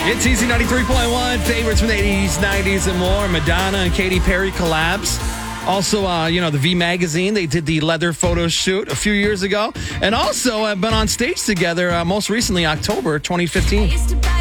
It's Easy 93.1, favorites from the 80s, 90s, and more. Madonna and Katy Perry collabs. Also, the V Magazine, they did the leather photo shoot a few years ago. And also have been on stage together most recently, October 2015.